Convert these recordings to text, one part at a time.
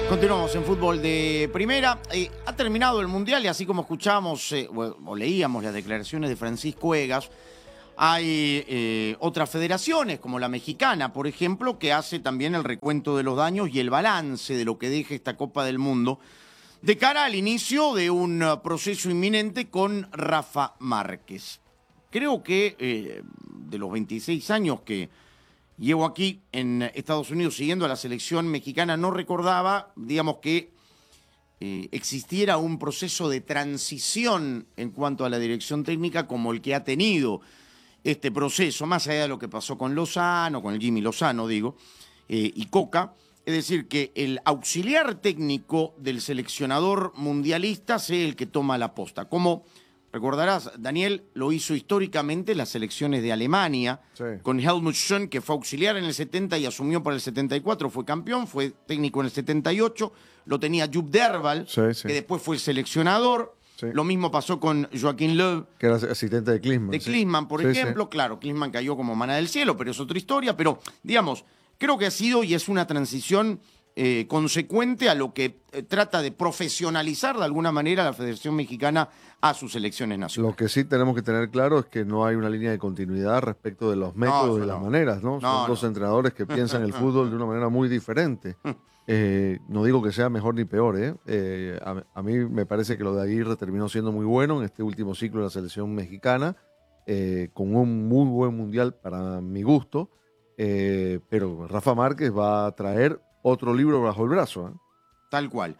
Continuamos en fútbol de primera. Ha terminado el Mundial y así como escuchamos o leíamos las declaraciones de Francisco Egas, hay otras federaciones como la mexicana, por ejemplo, que hace también el recuento de los daños y el balance de lo que deja esta Copa del Mundo de cara al inicio de un proceso inminente con Rafa Márquez. Creo que de los 26 años que llevo aquí en Estados Unidos siguiendo a la selección mexicana, no recordaba, digamos, que existiera un proceso de transición en cuanto a la dirección técnica como el que ha tenido este proceso, más allá de lo que pasó con Lozano, con el Jimmy Lozano, digo, y Coca. Es decir, que el auxiliar técnico del seleccionador mundialista sea el que toma la posta. Como recordarás, Daniel, lo hizo históricamente las selecciones de Alemania, sí, con Helmut Schön, que fue auxiliar en el 70 y asumió para el 74, fue campeón, fue técnico en el 78, lo tenía Jupp Derval, sí, que después fue el seleccionador. Sí. Lo mismo pasó con Joachim Löw, que era asistente de Klinsmann. De Klinsmann, por ejemplo. Claro, Klinsmann cayó como maná del cielo, pero es otra historia. Pero, digamos, creo que ha sido y es una transición consecuente a lo que trata de profesionalizar de alguna manera la Federación Mexicana a sus selecciones nacionales. Lo que sí tenemos que tener claro es que no hay una línea de continuidad respecto de los métodos y las maneras, ¿no? Son dos entrenadores que piensan el fútbol de una manera muy diferente. No digo que sea mejor ni peor, a mí me parece que lo de Aguirre terminó siendo muy bueno en este último ciclo de la selección mexicana, con un muy buen mundial para mi gusto, pero Rafa Márquez va a traer otro libro bajo el brazo. Tal cual.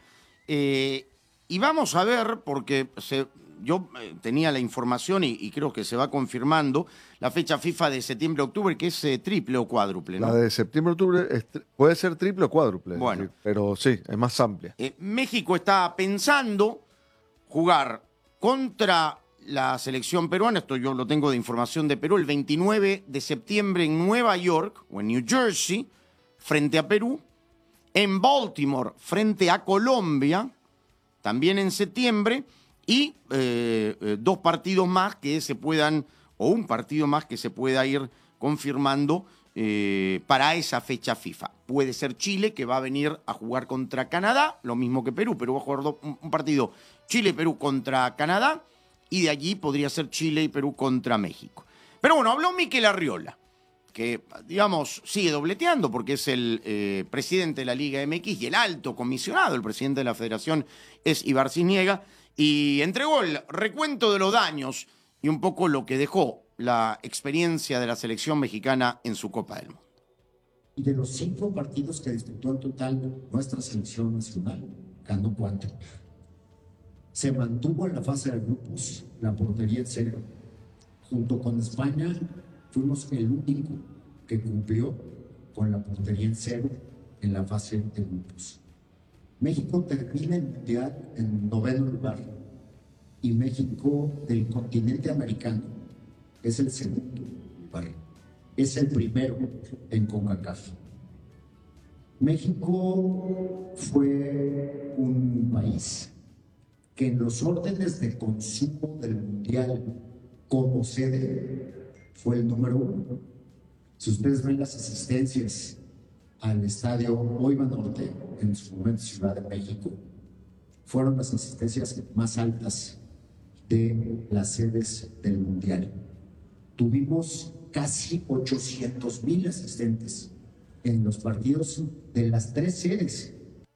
Y vamos a ver, porque yo tenía la información y creo que se va confirmando, la fecha FIFA de septiembre-octubre, que es triple o cuádruple, ¿no? La de septiembre-octubre puede ser triple o cuádruple, bueno, decir, pero sí, es más amplia. México está pensando jugar contra la selección peruana, esto yo lo tengo de información de Perú, el 29 de septiembre en Nueva York o en New Jersey, frente a Perú, en Baltimore, frente a Colombia, también en septiembre, y dos partidos más que se puedan, o un partido más que se pueda ir confirmando para esa fecha FIFA. Puede ser Chile, que va a venir a jugar contra Canadá, lo mismo que Perú. Perú va a jugar un partido Chile-Perú contra Canadá, y de allí podría ser Chile y Perú contra México. Pero bueno, habló Mikel Arriola, que, digamos, sigue dobleteando porque es el presidente de la Liga MX y el alto comisionado, el presidente de la federación es Ibar Cisniega, y entregó el recuento de los daños y un poco lo que dejó la experiencia de la selección mexicana en su Copa del Mundo. Y de los 5 partidos que disputó en total nuestra selección nacional, ganó 4. Se mantuvo en la fase de grupos la portería en cero. Junto con España, fuimos el único que cumplió con la portería en cero en la fase de grupos. México termina el mundial en 9º lugar y México del continente americano es el 2º lugar. Es el primero en CONCACAF. México fue un país que en los órdenes de consumo del mundial como sede fue el número 1. Si ustedes ven las asistencias al estadio Oiva Norte, en su momento Ciudad de México, fueron las asistencias más altas de las sedes del Mundial. Tuvimos casi 800,000 asistentes en los partidos de las 3 sedes.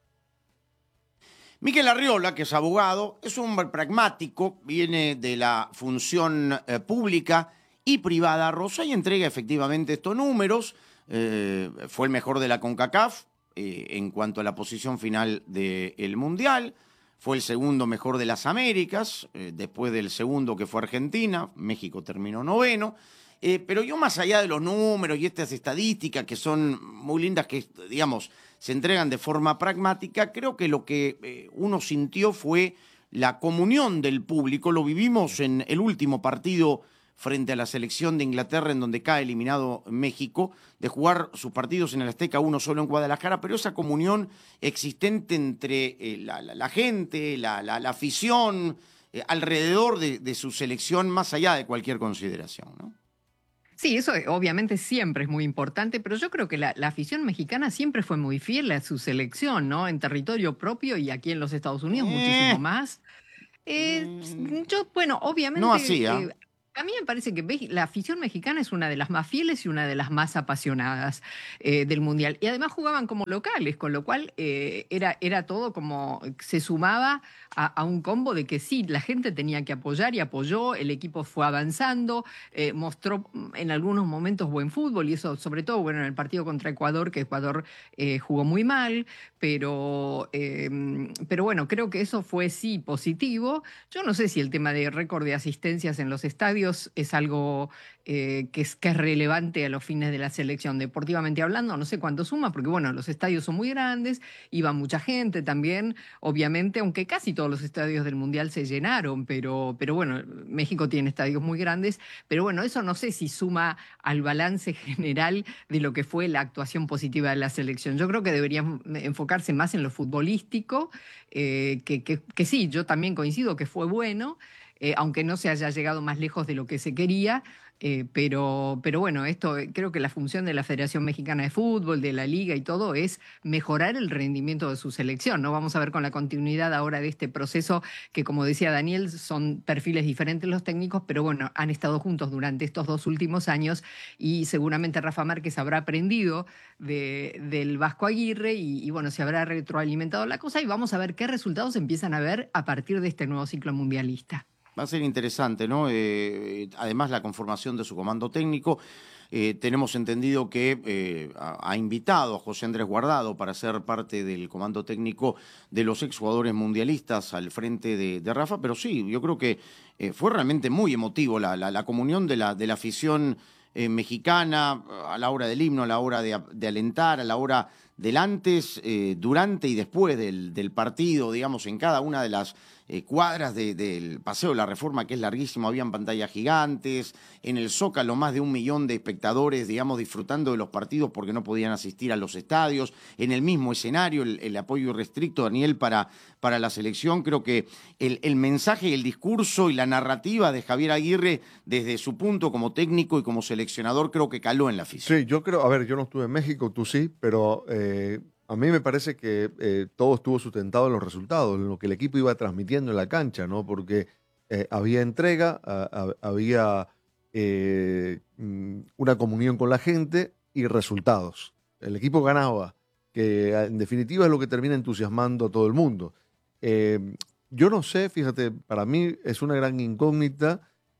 Mikel Arriola, que es abogado, es un hombre pragmático, viene de la función pública y privada rosa y entrega efectivamente estos números. Fue el mejor de la CONCACAF en cuanto a la posición final del Mundial. Fue el segundo mejor de las Américas, después del segundo que fue Argentina. México terminó 9º. Pero yo, más allá de los números y estas estadísticas que son muy lindas, que, digamos, se entregan de forma pragmática, creo que lo que uno sintió fue la comunión del público. Lo vivimos en el último partido frente a la selección de Inglaterra, en donde cae eliminado México, de jugar sus partidos en el Azteca, uno solo en Guadalajara, pero esa comunión existente entre la gente, la afición, alrededor de su selección, más allá de cualquier consideración, ¿no? Sí, eso obviamente siempre es muy importante, pero yo creo que la afición mexicana siempre fue muy fiel a su selección, ¿no? En territorio propio y aquí en los Estados Unidos muchísimo más. Bueno, No obviamente, hacía. a mí me parece que la afición mexicana es una de las más fieles y una de las más apasionadas del Mundial. Y además jugaban como locales, con lo cual era todo como se sumaba a un combo de que sí, la gente tenía que apoyar y apoyó, el equipo fue avanzando, mostró en algunos momentos buen fútbol y eso sobre todo, bueno, en el partido contra Ecuador, que Ecuador jugó muy mal, pero bueno, creo que eso fue sí positivo. Yo no sé si el tema de récord de asistencias en los estadios es algo que es relevante a los fines de la selección. Deportivamente hablando, no sé cuánto suma, porque bueno, los estadios son muy grandes, iba mucha gente también, obviamente, aunque casi todos los estadios del Mundial se llenaron, pero bueno, México tiene estadios muy grandes, pero bueno, eso no sé si suma al balance general de lo que fue la actuación positiva de la selección. Yo creo que deberían enfocarse más en lo futbolístico, que sí, yo también coincido que fue bueno, aunque no se haya llegado más lejos de lo que se quería. Pero bueno, esto creo que la función de la Federación Mexicana de Fútbol, de la Liga y todo es mejorar el rendimiento de su selección, ¿no? Vamos a ver con la continuidad ahora de este proceso, que como decía Daniel, son perfiles diferentes los técnicos, pero bueno, han estado juntos durante estos 2 últimos años y seguramente Rafa Márquez habrá aprendido del Vasco Aguirre y bueno, se habrá retroalimentado la cosa y vamos a ver qué resultados empiezan a ver a partir de este nuevo ciclo mundialista. Va a ser interesante, ¿no? Además, la conformación de su comando técnico. Tenemos entendido que ha invitado a José Andrés Guardado para ser parte del comando técnico de los exjugadores mundialistas al frente de Rafa, pero sí, yo creo que fue realmente muy emotivo la comunión de la afición mexicana a la hora del himno, a la hora de alentar, a la hora del antes, durante y después del partido, digamos, en cada una de las cuadras del Paseo de la Reforma, que es larguísimo, habían pantallas gigantes, en el Zócalo más de 1 millón de espectadores, digamos, disfrutando de los partidos porque no podían asistir a los estadios, en el mismo escenario, el apoyo irrestricto, Daniel, para la selección. Creo que el mensaje, el discurso y la narrativa de Javier Aguirre, desde su punto como técnico y como seleccionador, creo que caló en la afición. Sí, yo creo, a ver, yo no estuve en México, tú sí, pero a mí me parece que todo estuvo sustentado en los resultados, en lo que el equipo iba transmitiendo en la cancha, ¿no? Porque había entrega, había una comunión con la gente y resultados. El equipo ganaba, que en definitiva es lo que termina entusiasmando a todo el mundo. Yo no sé, fíjate, para mí es una gran incógnita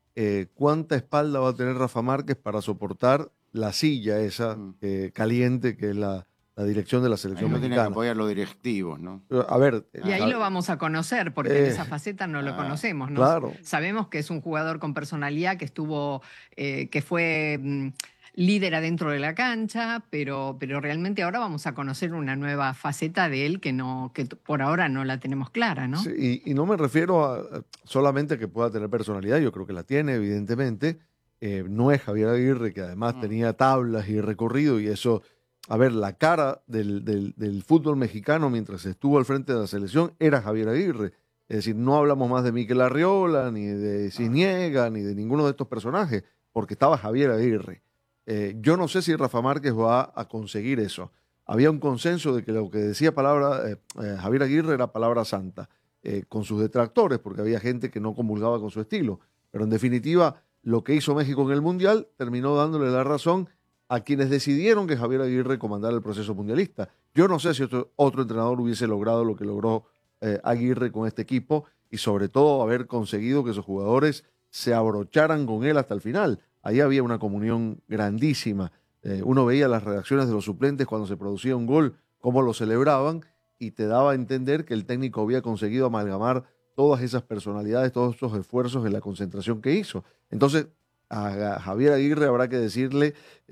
cuánta espalda va a tener Rafa Márquez para soportar la silla esa caliente que es la dirección de la selección mexicana. Tienen que apoyar los directivos, ¿no? A ver. Y ahí lo vamos a conocer, porque en esa faceta no lo conocemos, ¿no? Claro. Sabemos que es un jugador con personalidad, que estuvo, que fue líder adentro de la cancha, pero realmente ahora vamos a conocer una nueva faceta de él que por ahora no la tenemos clara, ¿no? Sí, y no me refiero a solamente que pueda tener personalidad, yo creo que la tiene, evidentemente. No es Javier Aguirre, que además tenía tablas y recorrido, y eso. A ver, la cara del fútbol mexicano mientras estuvo al frente de la selección era Javier Aguirre. Es decir, no hablamos más de Mikel Arriola, ni de Cisniega, ni de ninguno de estos personajes, porque estaba Javier Aguirre. Yo no sé si Rafa Márquez va a conseguir eso. Había un consenso de que lo que decía Javier Aguirre era palabra santa, con sus detractores, porque había gente que no comulgaba con su estilo. Pero en definitiva, lo que hizo México en el Mundial terminó dándole la razón a quienes decidieron que Javier Aguirre comandara el proceso mundialista. Yo no sé si otro entrenador hubiese logrado lo que logró Aguirre con este equipo y sobre todo haber conseguido que esos jugadores se abrocharan con él hasta el final. Ahí había una comunión grandísima. Uno veía las reacciones de los suplentes cuando se producía un gol, cómo lo celebraban y te daba a entender que el técnico había conseguido amalgamar todas esas personalidades, todos esos esfuerzos en la concentración que hizo. Entonces, a Javier Aguirre habrá que decirle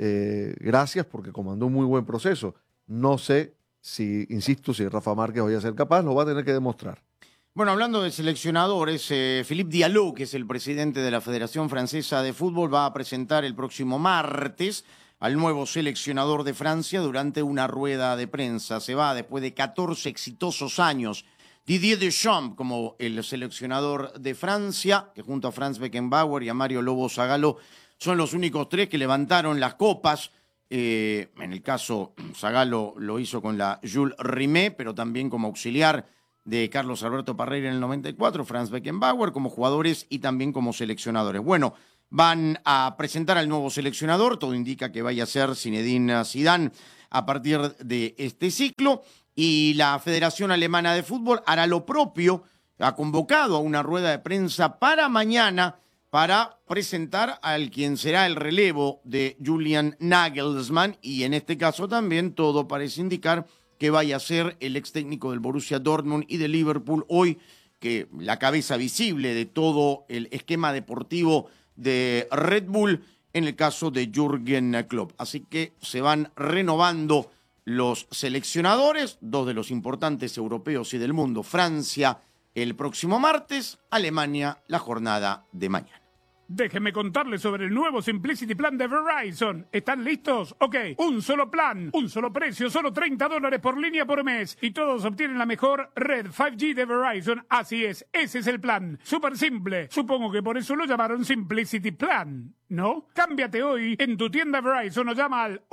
gracias porque comandó un muy buen proceso. No sé si, insisto, si Rafa Márquez vaya a ser capaz, lo va a tener que demostrar. Bueno, hablando de seleccionadores, Philippe Diallo, que es el presidente de la Federación Francesa de Fútbol, va a presentar el próximo martes al nuevo seleccionador de Francia durante una rueda de prensa. Se va después de 14 exitosos años. Didier Deschamps como el seleccionador de Francia, que junto a Franz Beckenbauer y a Mario Lobo Zagallo son los únicos 3 que levantaron las copas. En el caso, Zagallo lo hizo con la Jules Rimet, pero también como auxiliar de Carlos Alberto Parreira en el 94, Franz Beckenbauer, como jugadores y también como seleccionadores. Bueno, van a presentar al nuevo seleccionador, todo indica que vaya a ser Zinedine Zidane a partir de este ciclo, y la Federación Alemana de Fútbol hará lo propio, ha convocado a una rueda de prensa para mañana para presentar al quien será el relevo de Julian Nagelsmann, y en este caso también todo parece indicar que vaya a ser el ex técnico del Borussia Dortmund y de Liverpool, hoy que la cabeza visible de todo el esquema deportivo de Red Bull, en el caso de Jürgen Klopp. Así que se van renovando los seleccionadores, 2 de los importantes europeos y del mundo, Francia el próximo martes, Alemania la jornada de mañana. Déjenme contarles sobre el nuevo Simplicity Plan de Verizon. ¿Están listos? Ok, un solo plan, un solo precio, solo $30 por línea por mes. Y todos obtienen la mejor red 5G de Verizon. Así es, ese es el plan. Súper simple. Supongo que por eso lo llamaron Simplicity Plan, ¿no? Cámbiate hoy en tu tienda Verizon o llama al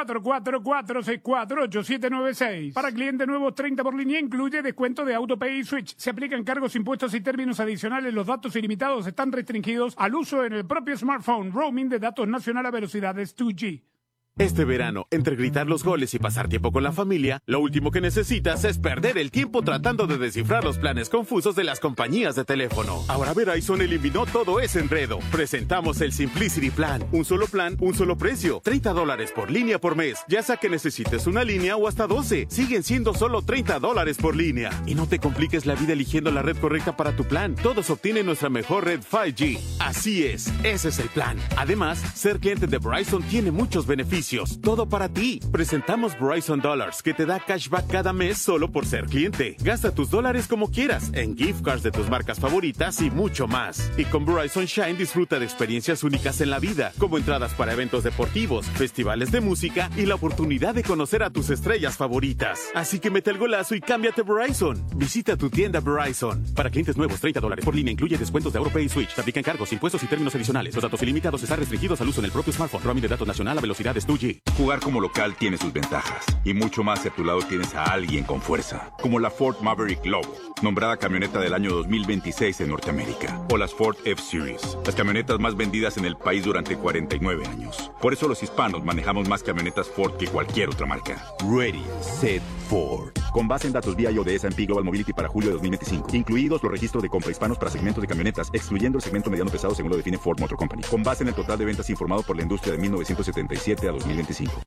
844-464-8796. Para clientes nuevos, 30 por línea, incluye descuento de AutoPay y Switch. Se aplican cargos, impuestos y términos adicionales. Los datos ilimitados están restringidos al uso en el propio smartphone. Roaming de datos nacional a velocidades 2G. Este verano, entre gritar los goles y pasar tiempo con la familia, lo último que necesitas es perder el tiempo tratando de descifrar los planes confusos de las compañías de teléfono. Ahora Verizon eliminó todo ese enredo. Presentamos el Simplicity Plan. Un solo plan, un solo precio. $30 por línea por mes. Ya sea que necesites una línea o hasta 12. Siguen siendo solo $30 por línea. Y no te compliques la vida eligiendo la red correcta para tu plan. Todos obtienen nuestra mejor red 5G. Así es, ese es el plan. Además, ser cliente de Verizon tiene muchos beneficios. Todo para ti. Presentamos Verizon Dollars, que te da cashback cada mes solo por ser cliente. Gasta tus dólares como quieras, en gift cards de tus marcas favoritas y mucho más. Y con Verizon Shine disfruta de experiencias únicas en la vida, como entradas para eventos deportivos, festivales de música y la oportunidad de conocer a tus estrellas favoritas. Así que mete el golazo y cámbiate Verizon. Visita tu tienda Verizon. Para clientes nuevos, $30 por línea, incluye descuentos de AutoPay y Switch. Te aplican cargos, impuestos y términos adicionales. Los datos ilimitados están restringidos al uso en el propio smartphone. Roaming de datos nacional a velocidades 2G. Jugar como local tiene sus ventajas, y mucho más si a tu lado tienes a alguien con fuerza, como la Ford Maverick Lobo, nombrada camioneta del año 2026 en Norteamérica, o las Ford F-Series, las camionetas más vendidas en el país durante 49 años. Por eso los hispanos manejamos más camionetas Ford que cualquier otra marca. Ready, Set, Ford. Con base en datos BIO de S&P Global Mobility para julio de 2025, incluidos los registros de compra hispanos para segmentos de camionetas, excluyendo el segmento mediano pesado según lo define Ford Motor Company, con base en el total de ventas informado por la industria de 1977 a 2025.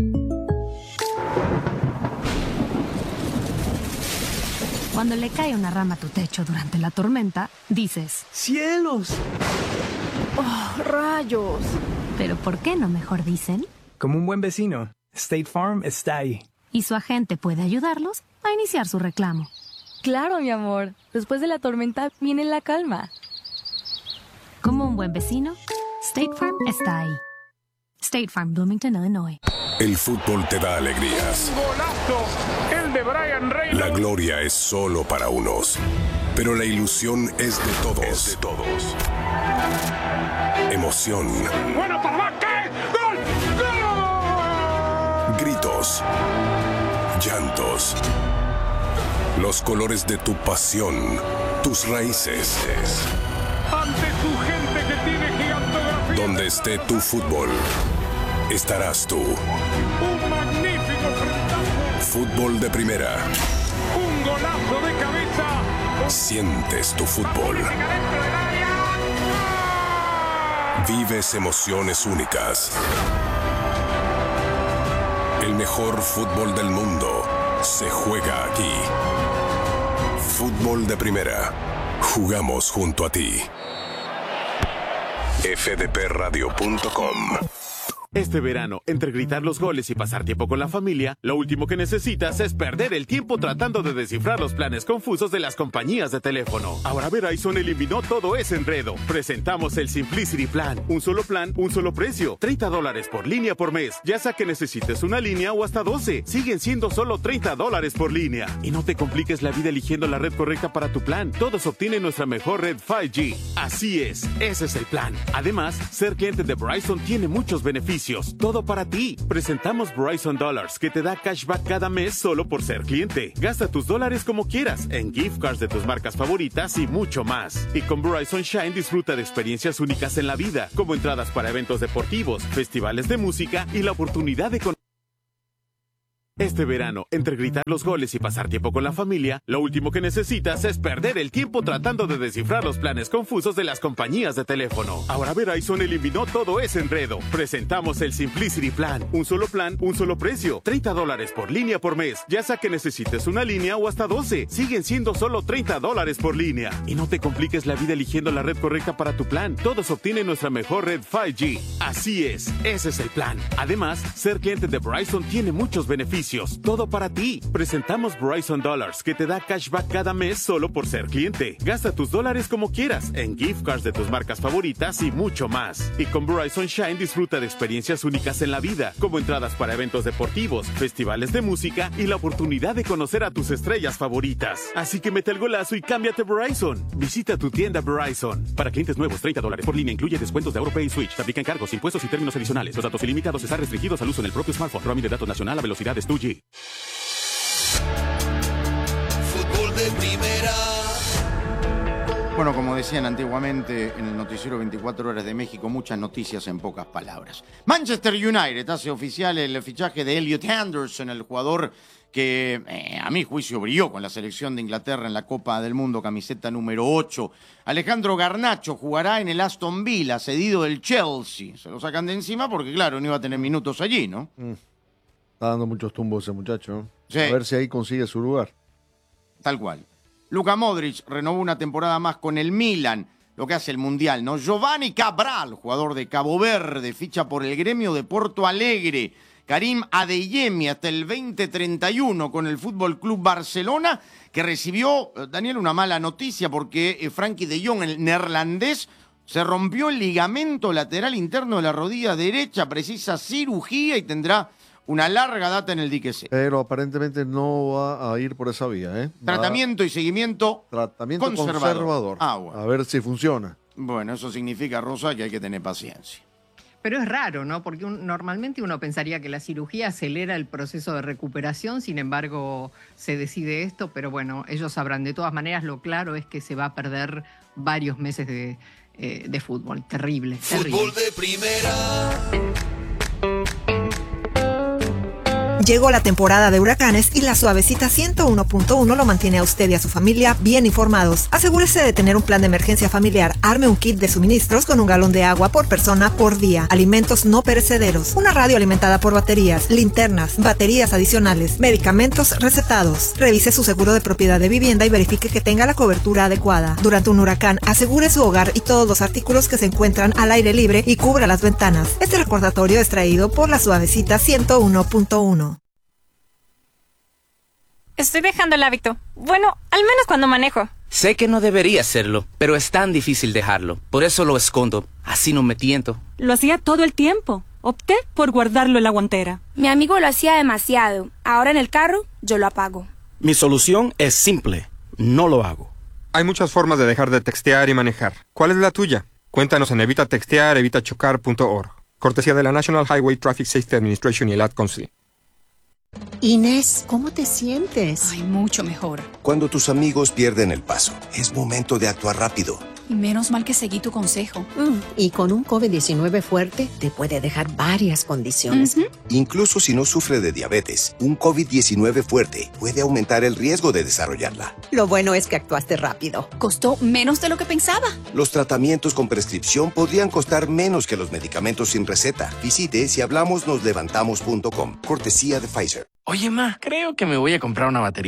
Cuando le cae una rama a tu techo durante la tormenta, dices: ¡cielos! ¡Oh, rayos! Pero ¿por qué no mejor dicen? Como un buen vecino, State Farm está ahí. Y su agente puede ayudarlos a iniciar su reclamo. Claro, mi amor. Después de la tormenta viene la calma. Como un buen vecino, State Farm está ahí. State Farm, Bloomington, Illinois. El fútbol te da alegrías. ¡Golazo! El de Brian Reynolds. La gloria es solo para unos, pero la ilusión es de todos. Emoción. ¡Bueno, papá! ¿Qué? ¡Gol! ¡Gol! Gritos. Llantos. Los colores de tu pasión. Tus raíces. Ante tu gente que tiene gigantografía. Donde esté tu fútbol, estarás tú. Un magnífico frentazo. Fútbol de primera. Un golazo de cabeza. Sientes tu fútbol. Vives emociones únicas. El mejor fútbol del mundo se juega aquí. Fútbol de primera. Jugamos junto a ti. fdpradio.com Este verano, entre gritar los goles y pasar tiempo con la familia, lo último que necesitas es perder el tiempo tratando de descifrar los planes confusos de las compañías de teléfono. Ahora Verizon eliminó todo ese enredo. Presentamos el Simplicity Plan. Un solo plan, un solo precio. $30 por línea por mes. Ya sea que necesites una línea o hasta 12. Siguen siendo solo $30 por línea. Y no te compliques la vida eligiendo la red correcta para tu plan. Todos obtienen nuestra mejor red 5G. Así es, ese es el plan. Además, ser cliente de Verizon tiene muchos beneficios. Todo para ti. Presentamos Verizon Dollars, que te da cashback cada mes solo por ser cliente. Gasta tus dólares como quieras, en gift cards de tus marcas favoritas y mucho más. Y con Verizon Shine disfruta de experiencias únicas en la vida, como entradas para eventos deportivos, festivales de música y la oportunidad de Este verano, entre gritar los goles y pasar tiempo con la familia, lo último que necesitas es perder el tiempo tratando de descifrar los planes confusos de las compañías de teléfono. Ahora Verizon eliminó todo ese enredo. Presentamos el Simplicity Plan. Un solo plan, un solo precio. $30 por línea por mes. Ya sea que necesites una línea o hasta 12. Siguen siendo solo $30 por línea. Y no te compliques la vida eligiendo la red correcta para tu plan. Todos obtienen nuestra mejor red 5G. Así es, ese es el plan. Además, ser cliente de Verizon tiene muchos beneficios. Todo para ti. Presentamos Verizon Dollars, que te da cashback cada mes solo por ser cliente. Gasta tus dólares como quieras, en gift cards de tus marcas favoritas y mucho más. Y con Verizon Shine disfruta de experiencias únicas en la vida, como entradas para eventos deportivos, festivales de música y la oportunidad de conocer a tus estrellas favoritas. Así que mete el golazo y cámbiate Verizon. Visita tu tienda Verizon. Para clientes nuevos, $30 por línea incluye descuentos de AutoPay y Switch. Te aplican cargos, impuestos y términos adicionales. Los datos ilimitados están restringidos al uso en el propio smartphone. Roaming de datos nacional a velocidades 2G. Fútbol de primera. Bueno, como decían antiguamente en el noticiero 24 horas de México, muchas noticias en pocas palabras. Manchester United hace oficial el fichaje de Elliot Anderson, el jugador que a mi juicio brilló con la selección de Inglaterra en la Copa del Mundo, camiseta número 8. Alejandro Garnacho jugará en el Aston Villa, cedido del Chelsea. Se lo sacan de encima porque, claro, no iba a tener minutos allí, ¿no? Está dando muchos tumbos ese muchacho. Sí. A ver si ahí consigue su lugar. Tal cual. Luka Modric renovó una temporada más con el Milan, lo que hace el Mundial, ¿no? Giovanni Cabral, jugador de Cabo Verde, ficha por el Gremio de Porto Alegre. Karim Adeyemi hasta el 2031 con el Fútbol Club Barcelona, que recibió, Daniel, una mala noticia porque Frankie de Jong, el neerlandés, se rompió el ligamento lateral interno de la rodilla derecha, precisa cirugía y tendrá una larga data en el dique C. Pero aparentemente no va a ir por esa vía, ¿eh? Tratamiento y seguimiento conservador. Bueno. A ver si funciona. Bueno, eso significa, Rosa, que hay que tener paciencia. Pero es raro, ¿no? Porque normalmente uno pensaría que la cirugía acelera el proceso de recuperación, sin embargo se decide esto, pero bueno, ellos sabrán. De todas maneras, lo claro es que se va a perder varios meses de fútbol. Terrible, terrible. Fútbol de primera. Llegó la temporada de huracanes y la Suavecita 101.1 lo mantiene a usted y a su familia bien informados. Asegúrese de tener un plan de emergencia familiar. Arme un kit de suministros con 1 galón de agua por persona por día. Alimentos no perecederos. Una radio alimentada por baterías, linternas, baterías adicionales, medicamentos recetados. Revise su seguro de propiedad de vivienda y verifique que tenga la cobertura adecuada. Durante un huracán, asegure su hogar y todos los artículos que se encuentran al aire libre y cubra las ventanas. Este recordatorio es traído por la Suavecita 101.1. Estoy dejando el hábito. Bueno, al menos cuando manejo. Sé que no debería hacerlo, pero es tan difícil dejarlo. Por eso lo escondo. Así no me tiento. Lo hacía todo el tiempo. Opté por guardarlo en la guantera. Mi amigo lo hacía demasiado. Ahora en el carro, yo lo apago. Mi solución es simple. No lo hago. Hay muchas formas de dejar de textear y manejar. ¿Cuál es la tuya? Cuéntanos en evitatextear.evitachocar.org. Cortesía de la National Highway Traffic Safety Administration y el Ad Council. Inés, ¿cómo te sientes? Ay, mucho mejor. Cuando tus amigos pierden el paso, es momento de actuar rápido. Y menos mal que seguí tu consejo. Y con un COVID-19 fuerte, te puede dejar varias condiciones. Incluso si no sufre de diabetes, un COVID-19 fuerte puede aumentar el riesgo de desarrollarla. Lo bueno es que actuaste rápido. Costó menos de lo que pensaba. Los tratamientos con prescripción podrían costar menos que los medicamentos sin receta. Visite sihablamosnoslevantamos.com. Cortesía de Pfizer. Oye, ma, creo que me voy a comprar una batería.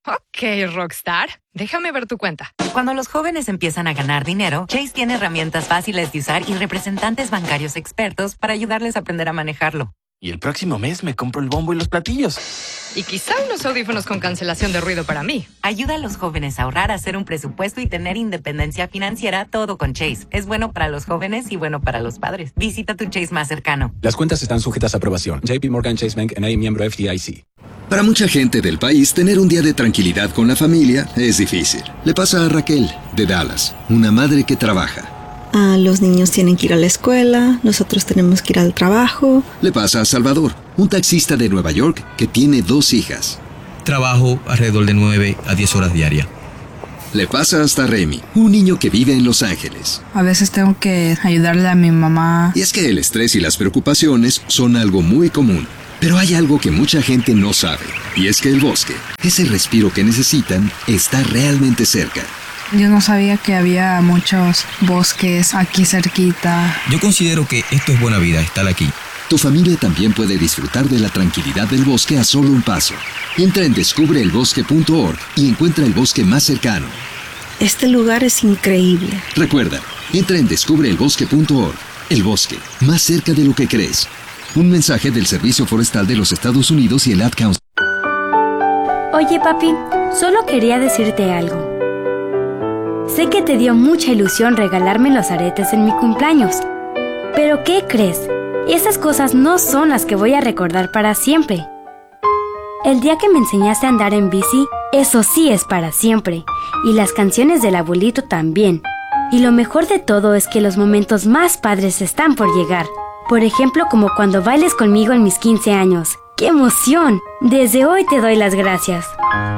Ok, Rockstar, déjame ver tu cuenta. Cuando los jóvenes empiezan a ganar dinero, Chase tiene herramientas fáciles de usar y representantes bancarios expertos para ayudarles a aprender a manejarlo. Y el próximo mes me compro el bombo y los platillos. Y quizá unos audífonos con cancelación de ruido para mí. Ayuda a los jóvenes a ahorrar, hacer un presupuesto y tener independencia financiera, todo con Chase. Es bueno para los jóvenes y bueno para los padres. Visita tu Chase más cercano. Las cuentas están sujetas a aprobación. JP Morgan Chase Bank N.A., miembro FDIC. Para mucha gente del país, tener un día de tranquilidad con la familia es difícil. Le pasa a Raquel, de Dallas, una madre que trabaja. Los niños tienen que ir a la escuela, nosotros tenemos que ir al trabajo. Le pasa a Salvador, un taxista de Nueva York que tiene 2 hijas. Trabajo alrededor de 9 a 10 horas diarias. Le pasa hasta a Remy, un niño que vive en Los Ángeles. A veces tengo que ayudarle a mi mamá. Y es que el estrés y las preocupaciones son algo muy común. Pero hay algo que mucha gente no sabe, y es que el bosque, ese respiro que necesitan, está realmente cerca. Yo no sabía que había muchos bosques aquí cerquita. Yo considero que esto es buena vida, estar aquí. Tu familia también puede disfrutar de la tranquilidad del bosque a solo un paso. Entra en descubreelbosque.org y encuentra el bosque más cercano. Este lugar es increíble. Recuerda, entra en descubreelbosque.org. El bosque, más cerca de lo que crees. Un mensaje del Servicio Forestal de los Estados Unidos y el Ad Council. Oye, papi, solo quería decirte algo. Sé que te dio mucha ilusión regalarme los aretes en mi cumpleaños. Pero ¿qué crees? Esas cosas no son las que voy a recordar para siempre. El día que me enseñaste a andar en bici, eso sí es para siempre. Y las canciones del abuelito también. Y lo mejor de todo es que los momentos más padres están por llegar. Por ejemplo, como cuando bailes conmigo en mis 15 años. ¡Qué emoción! Desde hoy te doy las gracias.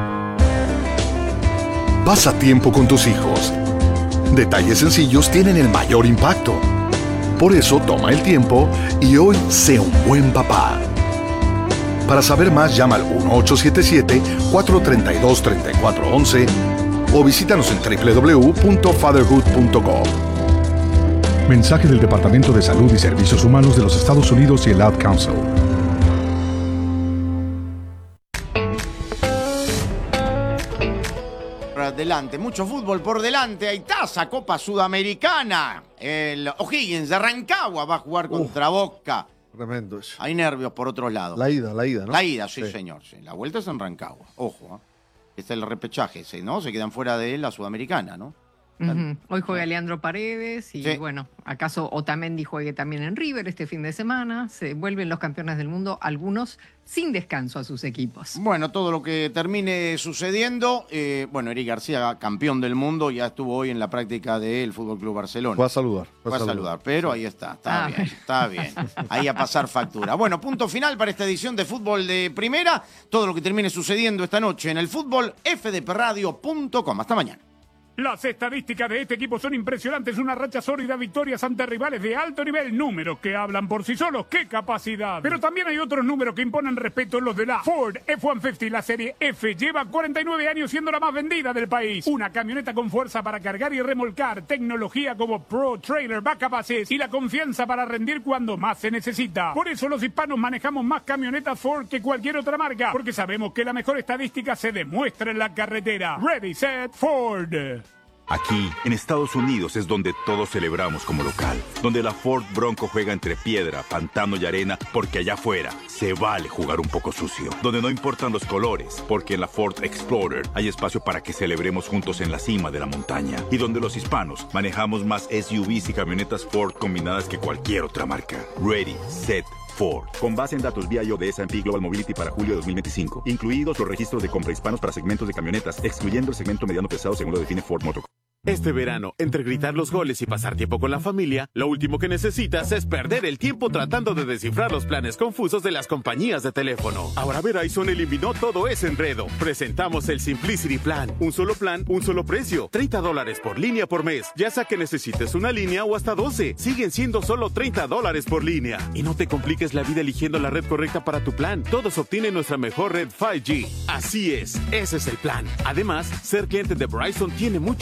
Pasa tiempo con tus hijos. Detalles sencillos tienen el mayor impacto. Por eso toma el tiempo y hoy sé un buen papá. Para saber más, llama al 1-877-432-3411 o visítanos en www.fatherhood.com. Mensaje del Departamento de Salud y Servicios Humanos de los Estados Unidos y el Ad Council. Adelante, mucho fútbol por delante. Ahí está esa Copa Sudamericana. El O'Higgins de Rancagua va a jugar contra Boca. Tremendo eso. Hay nervios por otros lados. La ida, ¿no? La ida, sí, señor. Sí. La vuelta es en Rancagua. Ojo, Este es el repechaje, ¿no? Se quedan fuera de la Sudamericana, ¿no? Hoy juega Leandro Paredes y bueno, acaso Otamendi juegue también en River este fin de semana. Se vuelven los campeones del mundo, algunos sin descanso a sus equipos. Bueno, todo lo que termine sucediendo. Bueno, Eric García, campeón del mundo, ya estuvo hoy en la práctica del Fútbol Club Barcelona. Fue a saludar. Fue a saludar, pero ahí está bien. Ahí a pasar factura. Bueno, punto final para esta edición de Fútbol de Primera. Todo lo que termine sucediendo esta noche en el fútbol, fdpradio.com. Hasta mañana. Las estadísticas de este equipo son impresionantes, una racha sólida, victorias ante rivales de alto nivel, números que hablan por sí solos, ¡qué capacidad! Pero también hay otros números que imponen respeto, los de la Ford F-150, la serie F, lleva 49 años siendo la más vendida del país. Una camioneta con fuerza para cargar y remolcar, tecnología como Pro Trailer Backup Assist y la confianza para rendir cuando más se necesita. Por eso los hispanos manejamos más camionetas Ford que cualquier otra marca, porque sabemos que la mejor estadística se demuestra en la carretera. Ready, set, Ford. Aquí, en Estados Unidos, es donde todos celebramos como local. Donde la Ford Bronco juega entre piedra, pantano y arena, porque allá afuera se vale jugar un poco sucio. Donde no importan los colores, porque en la Ford Explorer hay espacio para que celebremos juntos en la cima de la montaña. Y donde los hispanos manejamos más SUVs y camionetas Ford combinadas que cualquier otra marca. Ready, set, Ford. Con base en datos BIO de S&P Global Mobility para julio de 2025, incluidos los registros de compra hispanos para segmentos de camionetas, excluyendo el segmento mediano pesado según lo define Ford Motor. Este verano, entre gritar los goles y pasar tiempo con la familia, lo último que necesitas es perder el tiempo tratando de descifrar los planes confusos de las compañías de teléfono. Ahora Verizon eliminó todo ese enredo. Presentamos el Simplicity Plan. Un solo plan, un solo precio. $30 por línea por mes. Ya sea que necesites una línea o hasta 12. Siguen siendo solo $30 por línea. Y no te compliques la vida eligiendo la red correcta para tu plan. Todos obtienen nuestra mejor red 5G. Así es, ese es el plan. Además, ser cliente de Verizon tiene muchos beneficios.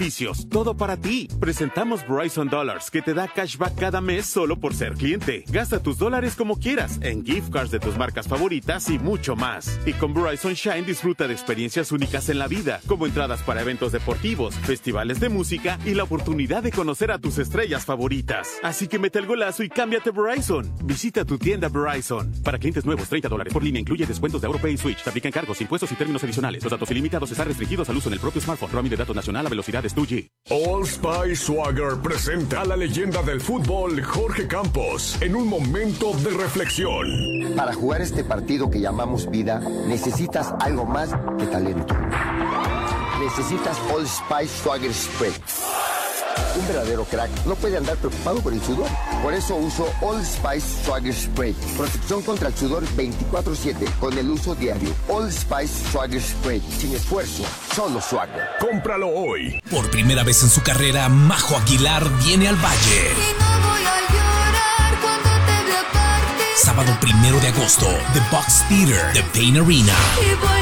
beneficios, todo para ti. Presentamos Verizon Dollars, que te da cashback cada mes solo por ser cliente. Gasta tus dólares como quieras, en gift cards de tus marcas favoritas y mucho más. Y con Verizon Shine disfruta de experiencias únicas en la vida, como entradas para eventos deportivos, festivales de música y la oportunidad de conocer a tus estrellas favoritas. Así que mete el golazo y cámbiate Verizon. Visita tu tienda Verizon. Para clientes nuevos, $30 por línea, incluye descuentos de AutoPay y Switch. Se aplican cargos, impuestos y términos adicionales. Los datos ilimitados están restringidos al uso en el propio smartphone. Roaming de datos nacional a velocidades 2G. Old Spice Swagger presenta a la leyenda del fútbol, Jorge Campos, en un momento de reflexión. Para jugar este partido que llamamos vida, necesitas algo más que talento. Necesitas Old Spice Swagger Spray. Un verdadero crack no puede andar preocupado por el sudor. Por eso uso Old Spice Swagger Spray. Protección contra el sudor 24/7 con el uso diario. Old Spice Swagger Spray. Sin esfuerzo, solo swagger. Cómpralo hoy. Por primera vez en su carrera, Majo Aguilar viene al Valle. Y no voy a llorar cuando te vea partir. Sábado 1 de agosto, The Box Theater, The Pain Arena.